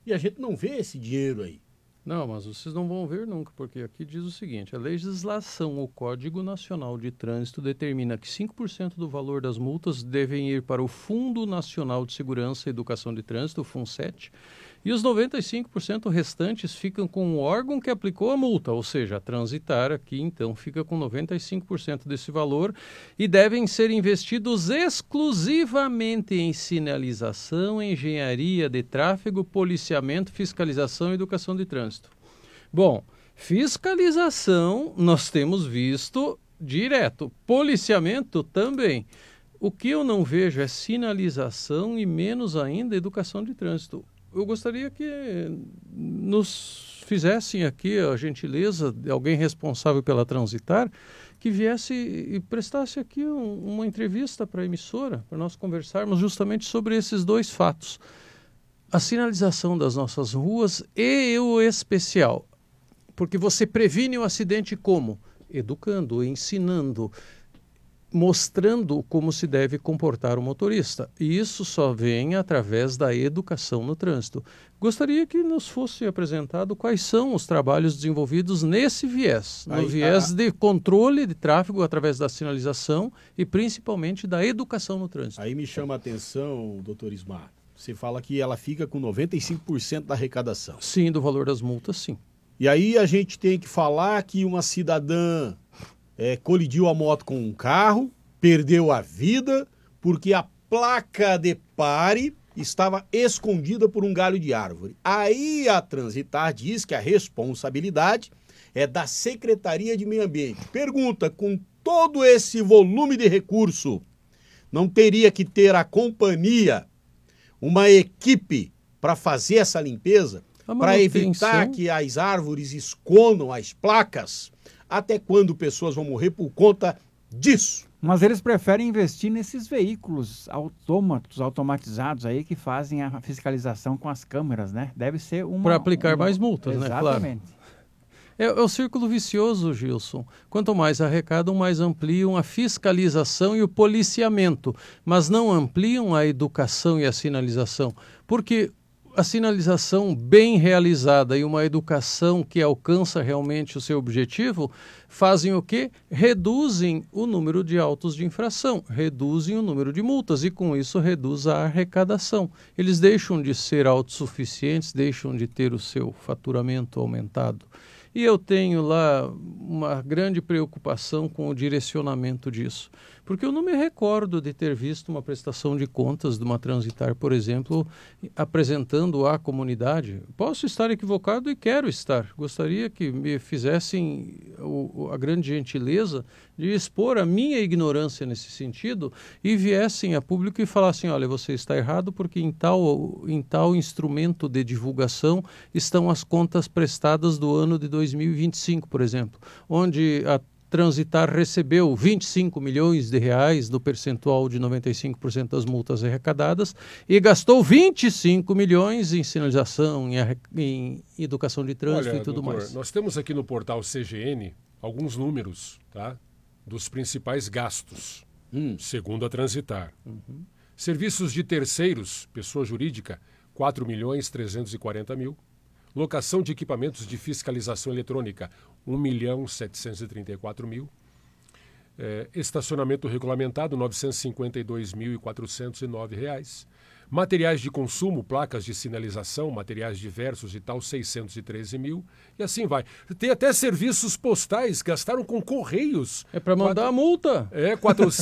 E a gente não vê esse dinheiro aí. Não, mas vocês não vão ver nunca, porque aqui diz o seguinte: a legislação, o Código Nacional de Trânsito determina que 5% do valor das multas devem ir para o Fundo Nacional de Segurança e Educação de Trânsito, o FUNSET, e os 95% restantes ficam com o órgão que aplicou a multa, ou seja, a Transitar aqui então fica com 95% desse valor e devem ser investidos exclusivamente em sinalização, engenharia de tráfego, policiamento, fiscalização e educação de trânsito. Bom, fiscalização nós temos visto direto, policiamento também. O que eu não vejo é sinalização e menos ainda educação de trânsito. Eu gostaria que nos fizessem aqui a gentileza de alguém responsável pela Transitar, que viesse e prestasse aqui uma entrevista para a emissora, para nós conversarmos justamente sobre esses dois fatos. A sinalização das nossas ruas e o especial. Porque você previne o acidente como? Educando, ensinando, mostrando como se deve comportar o motorista. E isso só vem através da educação no trânsito. Gostaria que nos fosse apresentado quais são os trabalhos desenvolvidos nesse viés, no viés de controle de tráfego através da sinalização e principalmente da educação no trânsito. Aí me chama a atenção, doutor Ismar, você fala que ela fica com 95% da arrecadação. Sim, do valor das multas, sim. E aí a gente tem que falar que uma cidadã colidiu a moto com um carro, perdeu a vida, porque a placa de pare estava escondida por um galho de árvore. Aí a Transitar diz que a responsabilidade é da Secretaria de Meio Ambiente. Pergunta, com todo esse volume de recurso, não teria que ter a companhia, uma equipe para fazer essa limpeza, para evitar que as árvores escondam as placas? Até quando pessoas vão morrer por conta disso? Mas eles preferem investir nesses veículos automatizados aí que fazem a fiscalização com as câmeras, né? Deve ser para aplicar mais multas, né? Exatamente. Claro. É o círculo vicioso, Gilson. Quanto mais arrecadam, mais ampliam a fiscalização e o policiamento, mas não ampliam a educação e a sinalização, porque a sinalização bem realizada e uma educação que alcança realmente o seu objetivo fazem o quê? Reduzem o número de autos de infração, reduzem o número de multas e com isso reduz a arrecadação. Eles deixam de ser autossuficientes, deixam de ter o seu faturamento aumentado. E eu tenho lá uma grande preocupação com o direcionamento disso, porque eu não me recordo de ter visto uma prestação de contas de uma Transitar, por exemplo, apresentando à comunidade. Posso estar equivocado e quero estar. Gostaria que me fizessem a grande gentileza de expor a minha ignorância nesse sentido e viessem a público e falassem, olha, você está errado porque em tal instrumento de divulgação estão as contas prestadas do ano de 2025, por exemplo, onde a Transitar recebeu 25 milhões de reais do percentual de 95% das multas arrecadadas e gastou 25 milhões em sinalização, em educação de trânsito. Olha, e tudo doutor, mais. Nós temos aqui no portal CGN alguns números, tá, dos principais gastos, segundo a Transitar. Serviços de terceiros, pessoa jurídica, 4.340.000. Locação de equipamentos de fiscalização eletrônica, 1.734.000. Estacionamento regulamentado, R$ 952.409. Materiais de consumo, placas de sinalização, materiais diversos e tal, 613.000. E assim vai. Tem até serviços postais, gastaram com correios. É para mandar a multa. R$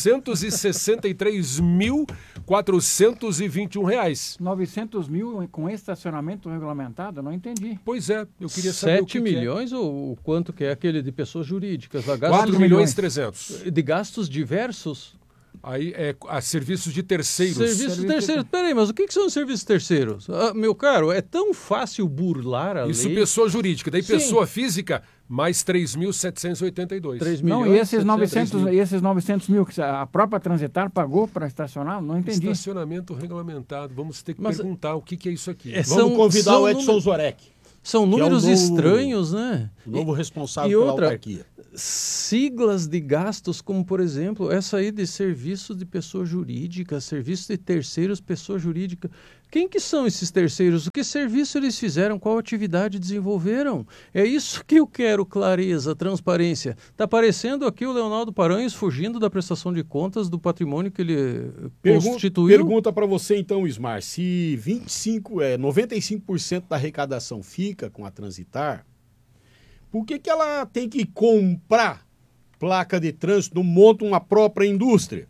463.421. 900 mil com estacionamento regulamentado? Não entendi. Pois é, eu queria saber 7 milhões ou quanto que é aquele de pessoas jurídicas? 4.300.000. De gastos diversos? Aí serviços de terceiros. Serviços terceiros. Peraí, mas o que são os serviços terceiros? Meu caro, é tão fácil burlar a lei. Isso pessoa jurídica. Daí pessoa física, mais 3.782. Não, e esses 900 mil que a própria Transitar pagou para estacionar? Não entendi. Estacionamento regulamentado. Vamos ter que perguntar o que é isso aqui. Vamos convidar o Edson Zorek. São números estranhos, né? O novo responsável pela autarquia. siglas de gastos, como, por exemplo, essa aí de serviços de pessoa jurídica, serviços de terceiros, pessoa jurídica. Quem que são esses terceiros? Que serviço eles fizeram? Qual atividade desenvolveram? É isso que eu quero, clareza, transparência. Está aparecendo aqui o Leonardo Paranhos fugindo da prestação de contas do patrimônio que ele constituiu. Pergunta para você então, Ismar, se 95% da arrecadação fica com a Transitar, por que ela tem que comprar placa de trânsito, não monta uma própria indústria?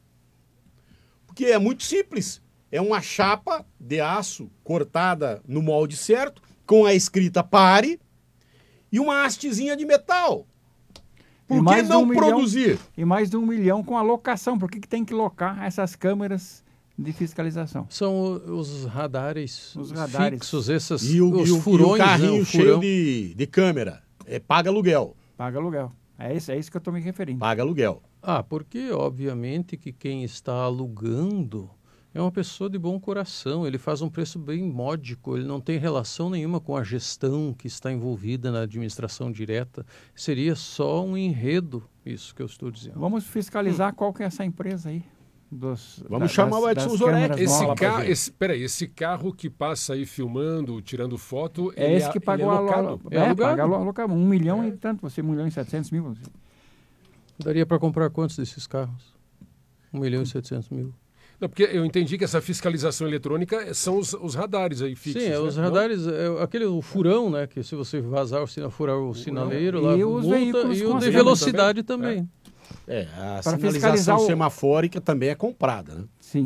Porque é muito simples. É uma chapa de aço cortada no molde certo, com a escrita pare, e uma hastezinha de metal. Por que não produzir? E mais de 1 milhão com a locação. Por que tem que locar essas câmeras de fiscalização? São os radares, fixos, esses e o furões. E o carrinho cheio de câmera. Paga aluguel. Paga aluguel. É isso que eu estou me referindo. Paga aluguel. Porque obviamente que quem está alugando é uma pessoa de bom coração, ele faz um preço bem módico, ele não tem relação nenhuma com a gestão que está envolvida na administração direta. Seria só um enredo, isso que eu estou dizendo. Vamos fiscalizar qual que é essa empresa aí. Vamos chamar o Edson Zorek. Esse carro que passa aí filmando, tirando foto, é esse que pagou alugado? Paga alugado. 1 milhão e tanto, você 1 milhão e 700 mil. Daria para comprar quantos desses carros? 1 milhão e 700 mil. Não, porque eu entendi que essa fiscalização eletrônica são os radares aí fixos. Sim, os radares, o furão, né? Que se você vazar, furar o sinaleiro, lá os veículos e o de velocidade também. A sinalização semafórica também é comprada, né? Sim.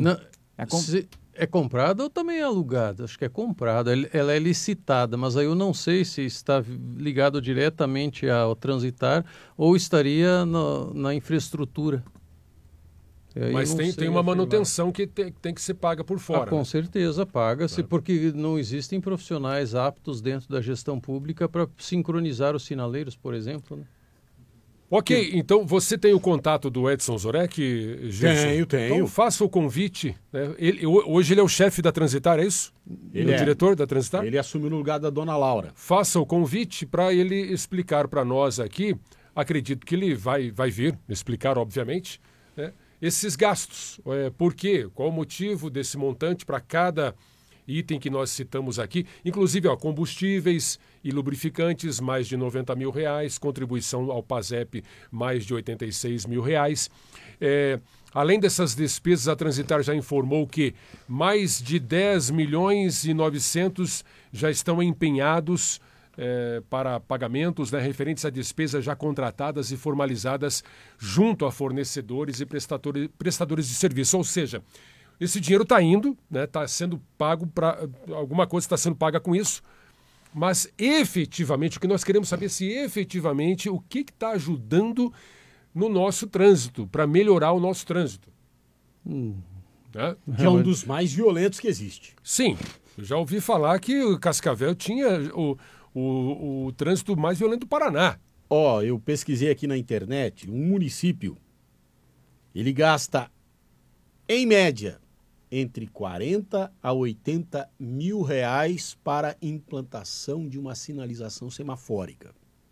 É comprada ou também é alugada? Acho que é comprada. Ela é licitada, mas aí eu não sei se está ligado diretamente ao Transitar ou estaria na infraestrutura. Mas tem uma manutenção que tem que ser paga por fora. Com certeza, paga-se, porque não existem profissionais aptos dentro da gestão pública para sincronizar os sinaleiros, por exemplo, né? Ok, então você tem o contato do Edson Zorek, Gerson? Tenho. Então faça o convite. Né? Hoje ele é o chefe da Transitar, é isso? Ele é o diretor da Transitar? Ele assumiu no lugar da dona Laura. Faça o convite para ele explicar para nós aqui. Acredito que ele vai vir explicar, obviamente, né? Esses gastos. Por quê? Qual o motivo desse montante para cada item que nós citamos aqui? Inclusive, combustíveis e lubrificantes, mais de R$90 mil, contribuição ao PASEP, mais de R$86 mil. Além dessas despesas, a Transitar já informou que mais de 10 milhões e 900 já estão empenhados para pagamentos, né, referentes a despesas já contratadas e formalizadas junto a fornecedores e prestadores de serviço. Ou seja, esse dinheiro está indo, né, está sendo pago para alguma coisa, está sendo paga com isso, mas efetivamente, o que nós queremos saber é se efetivamente o que está ajudando no nosso trânsito, para melhorar o nosso trânsito. Né? Que é um dos mais violentos que existe. Sim, eu já ouvi falar que o Cascavel tinha o trânsito mais violento do Paraná. Eu pesquisei aqui na internet, um município, ele gasta, em média, entre 40 a 80 mil reais para implantação de uma sinalização semafórica.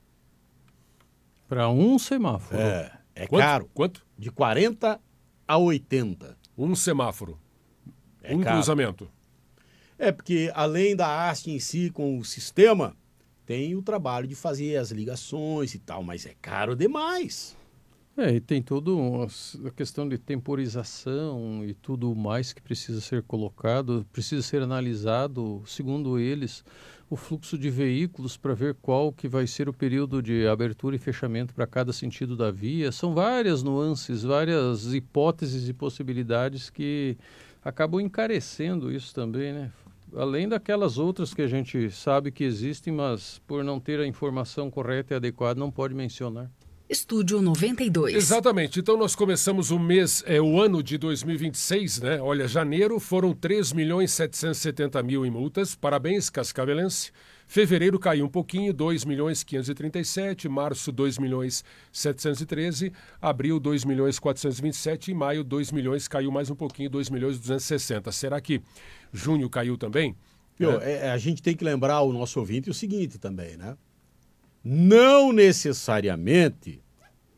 Para um semáforo? É Quanto? caro. Quanto? De 40 a 80. Um semáforo. Um caro. cruzamento. Porque além da haste em si com o sistema, tem o trabalho de fazer as ligações e tal, mas é caro demais. E tem toda a questão de temporização e tudo mais que precisa ser colocado, precisa ser analisado, segundo eles, o fluxo de veículos para ver qual que vai ser o período de abertura e fechamento para cada sentido da via. São várias nuances, várias hipóteses e possibilidades que acabam encarecendo isso também, né? Além daquelas outras que a gente sabe que existem, mas por não ter a informação correta e adequada não pode mencionar. Estúdio 92. Exatamente. Então nós começamos o ano de 2026, né? Olha, janeiro foram 3.770.000 em multas. Parabéns, cascavelense. Fevereiro caiu um pouquinho, 2.537.000. Março, 2.713.000. Abril, 2.427.000. E maio, 2 milhões, caiu mais um pouquinho, 2.260.000. Será que junho caiu também? A gente tem que lembrar o nosso ouvinte o seguinte também, né? Não necessariamente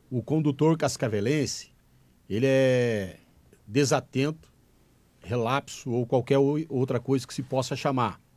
o condutor cascavelense, ele é desatento, relapso ou qualquer outra coisa que se possa chamar.